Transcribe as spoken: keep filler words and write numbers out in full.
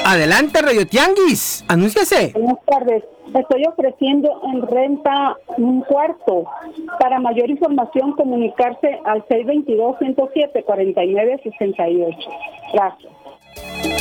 Adelante, Radio Tianguis, anúnciase. Buenas tardes. Estoy ofreciendo en renta un cuarto. Para mayor información, comunicarse al seis dos dos, uno cero siete, cuatro nueve seis ocho. Gracias.